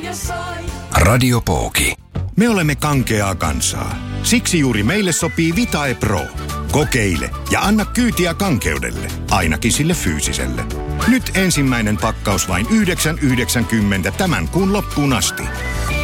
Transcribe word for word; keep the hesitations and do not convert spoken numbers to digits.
Radio Pooki. Me olemme kankeaa kansaa. Siksi juuri meille sopii Vitae Pro. Kokeile ja anna kyytiä kankeudelle, ainakin sille fyysiselle. Nyt ensimmäinen pakkaus vain yhdeksän yhdeksänkymmentä tämän kuun loppuun asti.